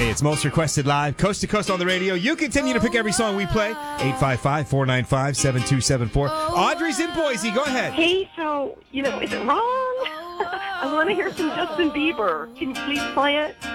Hey, it's Most Requested Live, coast to coast on the radio. You continue to pick every song we play. 855-495-7274. Audrey's in Boise. Go ahead. Hey, so, is it wrong? I want to hear some Justin Bieber. Can you please play it?